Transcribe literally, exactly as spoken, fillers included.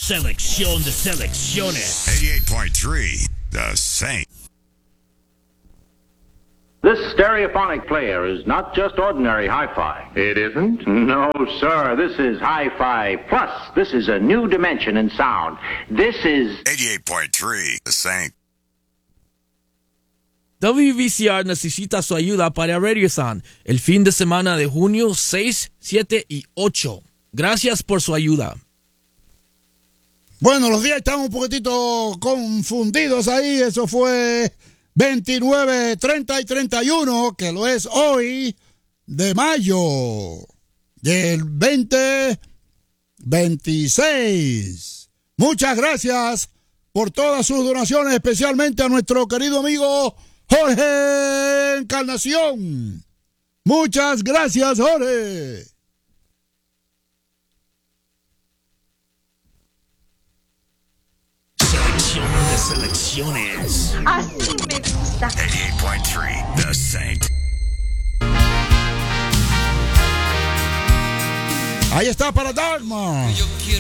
Selección de selecciones. eighty-eight point three, The Saint. This stereophonic player is not just ordinary hi-fi. It isn't? No, sir. This is hi-fi plus. This is a new dimension in sound. This is eighty-eight point three, The Saint. W V C R necesita su ayuda para Radiothon el fin de semana de junio seis, siete y ocho. Gracias por su ayuda. Bueno, los días están un poquitito confundidos ahí. Eso fue veintinueve, treinta y treinta y uno, que lo es hoy, de mayo del veinte veintiséis. Muchas gracias por todas sus donaciones, especialmente a nuestro querido amigo Jorge Encarnación. Muchas gracias, Jorge. Selección de selecciones. Así me gusta. eighty-eight point three, The Saint. Ahí está para Dharma. Yo quiero